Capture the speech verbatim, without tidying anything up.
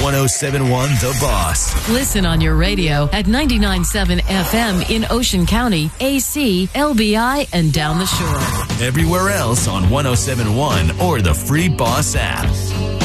one oh seven point one The Boss. Listen on your radio at ninety-nine point seven F M in Ocean County, A C, L B I, and down the shore. Everywhere else on one oh seven point one or the free Boss app.